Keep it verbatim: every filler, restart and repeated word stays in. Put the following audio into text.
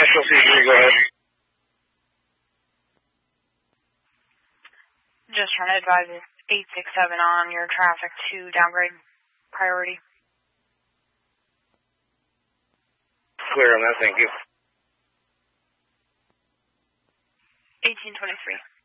Central C three, go ahead. Just trying to advise eight six seven on your traffic to downgrade priority. Clear on that, thank you. eighteen twenty-three.